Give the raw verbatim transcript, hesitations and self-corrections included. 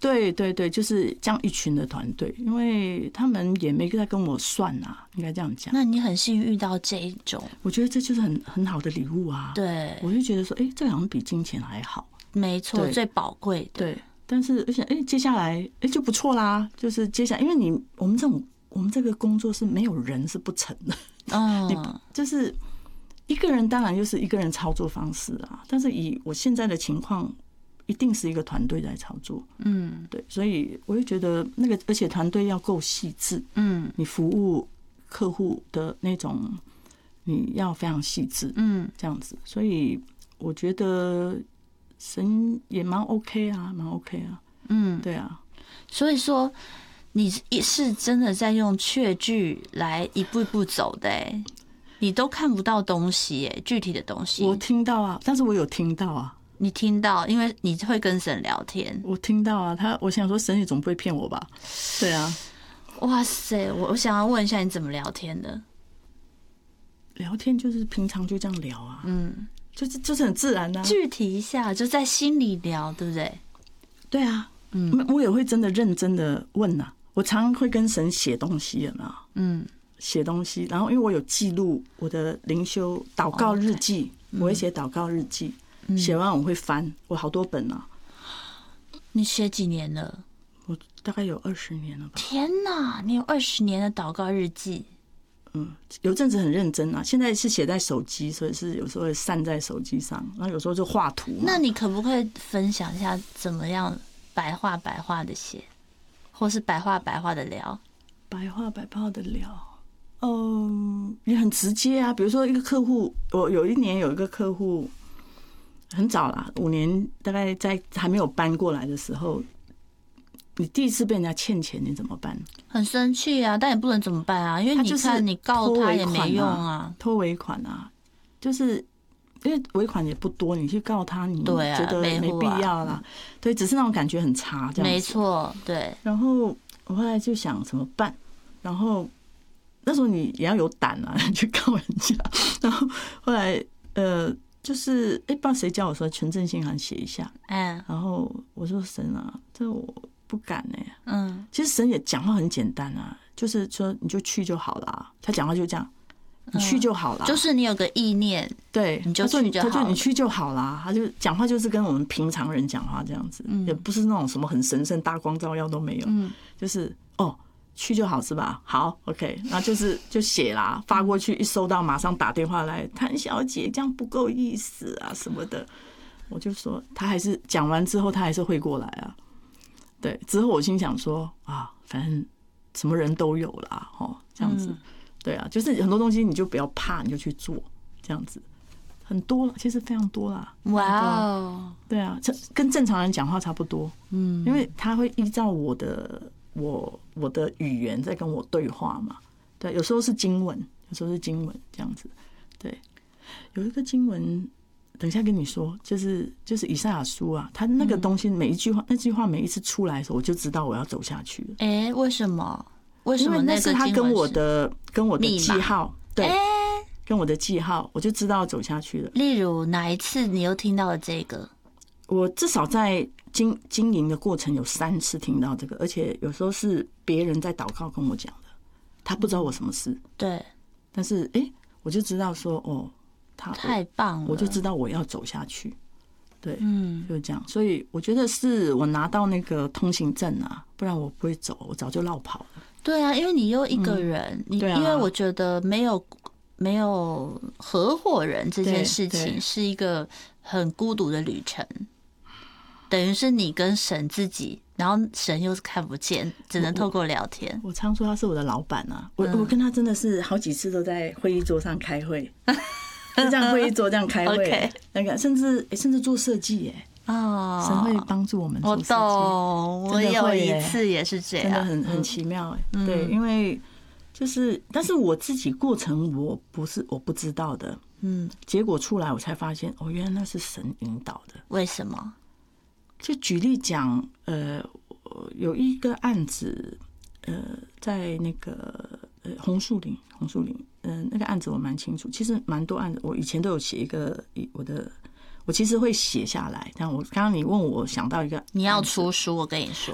对对对，就是这样一群的团队，因为他们也没在跟我算啊，应该这样讲。 那你很幸运遇到这一种， 我觉得这就是很很好的礼物啊。 对， 我就觉得说，哎、欸，这好像比金钱还好。 没错，最宝贵的。 对，但是而且，哎、欸，接下来，哎、欸，就不错啦。就是接下来，因为你我们这种我们这个工作是没有人是不成的。嗯，你就是一个人，当然就是一个人操作方式啊。但是以我现在的情况，一定是一个团队在操作。嗯，对，所以我就觉得那个，而且团队要够细致。嗯，你服务客户的那种，你要非常细致。嗯，这样子，所以我觉得神也蛮 OK 啊，蛮 OK 啊。嗯，对啊。 所以说，你是真的在用确据来一步一步走的、欸，你都看不到东西、欸，具体的东西。 我听到啊，但是我有听到啊。 你听到，因为你会跟神聊天。 我听到啊，他我想说神也总不会骗我吧？对啊。 哇塞，我我想要问一下，你怎么聊天的？ 聊天就是平常就这样聊啊，嗯，就是就是很自然啊。 具体一下，就在心里聊，对不对？ 对啊，嗯，我也会真的认真的问啊。我常常会跟神写东西，有没有？嗯，写东西，然后因为我有记录我的灵修祷告日记， okay, 我会写祷告日记。写完我会翻，我好多本啊。 你写几年了？ 我大概有二十年了吧。 天哪，你有二十年的祷告日记。 嗯，有阵子很认真啊，现在是写在手机，所以是有时候会散在手机上，然后有时候就画图嘛。 那你可不可以分享一下怎么样白话白话的写，或是白话白话的聊？ 白话白话的聊，嗯，也很直接啊。比如说一个客户，我有一年有一个客户。很早啦，五年大概在还没有搬过来的时候，你第一次被人家欠钱，你怎么办？ 很生气啊，但也不能怎么办啊，因为你看你告他也没用啊， 拖尾款啊，就是因为尾款也不多，你去告他，你觉得没必要啦。对，只是那种感觉很差，这样子。 没错，对。 然后我后来就想怎么办，然后那时候你也要有胆啊，去告人家。然后后来呃。就是哎，不知道谁教我说全正信函写一下，嗯，然后我说神啊，这我不敢哎、欸，嗯，其实神也讲话很简单啊，就是说你就去就好了，他讲话就这样，你去就好了、嗯， 就是你有个意念， 对， 你就去就好了， 他说你去就好了，他就讲话就是跟我们平常人讲话这样子，嗯，也不是那种什么很神圣大光照耀都没有，嗯，就是哦。去就好是吧？好 ，OK， 那就是就写啦，发过去，一收到马上打电话来，谭小姐这样不够意思啊什么的，我就说他还是讲完之后他还是会过来啊。对，之后我心想说啊，反正什么人都有啦，哦，这样子，对啊，就是很多东西你就不要怕，你就去做，这样子很多，其实非常多啦。 哇哦， 对啊，跟正常人讲话差不多，嗯，因为他会依照我的。我我的语言在跟我对话嘛，对，有时候是经文，有时候是经文这样子，对，有一个经文，等一下跟你说，就是就是以赛亚书啊，他那个东西每一句话，那句话每一次出来的时候，我就知道我要走下去了。 哎、欸，为什么？为什么那个是他跟我的跟我的记号，对，欸、跟我的记号，我就知道走下去了。 例如哪一次你又听到了这个？ 我至少在经经营的过程有三次听到这个，而且有时候是别人在祷告跟我讲的，他不知道我什么事， 对， 但是哎、欸，我就知道说哦，他太棒了， 我就知道我要走下去，对，嗯，就是这样。所以我觉得是我拿到那个通行证啊，不然我不会走，我早就落跑了。 对啊，因为你又一个人，嗯、你、啊、因为我觉得没有没有合伙人这件事情是一个很孤独的旅程。等于是你跟神自己，然后神又是看不见，只能透过聊天。 我, 我常说他是我的老板啊，我、嗯、我跟他真的是好几次都在会议桌上开会，就这样会议桌这样开会， okay. 那个甚至、欸、甚至做设计耶，哦，神会帮助我们做设计。 我懂，我有一次也是这样， 真的很很奇妙哎、嗯。对，因为就是，但是我自己过程我不是我不知道的，嗯，结果出来我才发现，哦，原来那是神引导的。 为什么？ 就举例讲，呃，有一个案子，呃，在那个呃红树林，红树林，嗯、呃，那个案子我蛮清楚。其实蛮多案子，我以前都有写一个，我的，我其实会写下来。但我刚刚你问我想到一个， 你要出书，我跟你说，